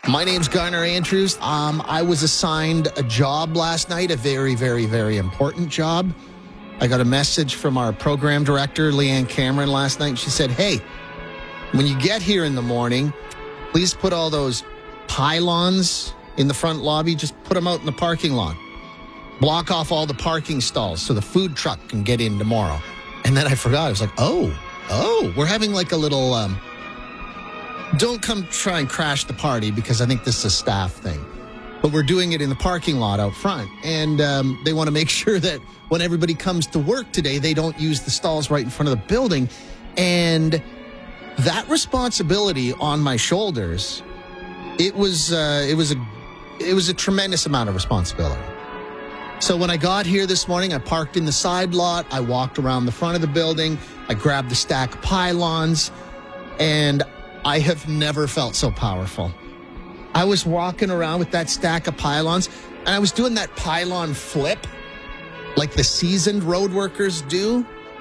My name's Garner Andrews. I was assigned a job last night, a very, very, very important job. I got a message from our program director, Leanne Cameron, last night. She said, hey, when you get here in the morning, please put all those pylons in the front lobby, just put them out in the parking lot. Block off all the parking stalls so the food truck can get in tomorrow. And then I forgot. I was like, oh, we're having like a little... Don't come try and crash the party because I think this is a staff thing. But we're doing it in the parking lot out front. And they want to make sure that when everybody comes to work today, they don't use the stalls right in front of the building. And that responsibility on my shoulders, it was a tremendous amount of responsibility. So when I got here this morning, I parked in the side lot. I walked around the front of the building. I grabbed the stack of pylons, and I have never felt so powerful. I was walking around with that stack of pylons, and I was doing that pylon flip like the seasoned road workers do,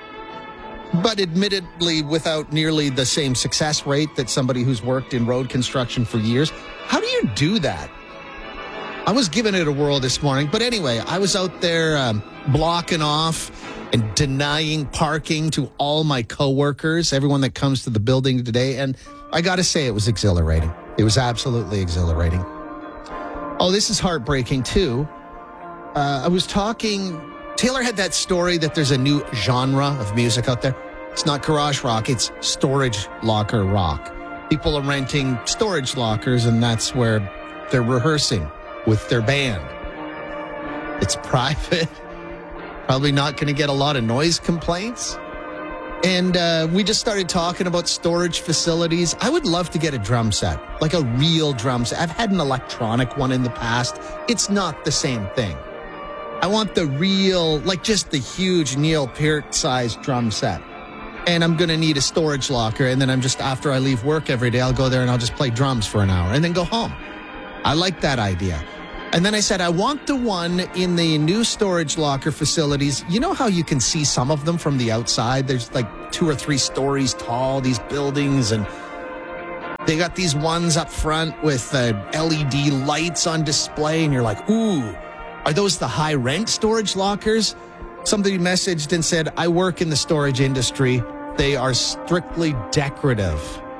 but admittedly without nearly the same success rate that somebody who's worked in road construction for years. How do you do that? I was giving it a whirl this morning, but anyway, I was out there blocking off and denying parking to all my coworkers, everyone that comes to the building today, and I got to say, it was exhilarating. It was absolutely exhilarating. Oh, this is heartbreaking, too. I was talking... Taylor had that story that there's a new genre of music out there. It's not garage rock, it's storage locker rock. People are renting storage lockers, and that's where they're rehearsing with their band. It's private. Probably not going to get a lot of noise complaints. And we just started talking about storage facilities. I would love to get a drum set, like a real drum set. I've had an electronic one in the past. It's not the same thing. I want the real, like just the huge Neil Peart-sized drum set. And I'm going to need a storage locker. And then after I leave work every day, I'll go there and I'll just play drums for an hour and then go home. I like that idea. And then I said, I want the one in the new storage locker facilities. You know how you can see some of them from the outside? There's like 2 or 3 stories tall, these buildings, and they got these ones up front with LED lights on display, and you're like, ooh, are those the high rent storage lockers? Somebody messaged and said, I work in the storage industry. They are strictly decorative.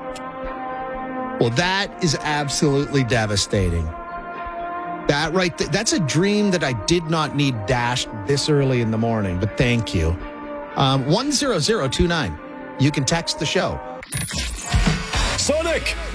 Well, that is absolutely devastating. That that's a dream that I did not need dashed this early in the morning, but thank you. 10029. You can text the show. Sonic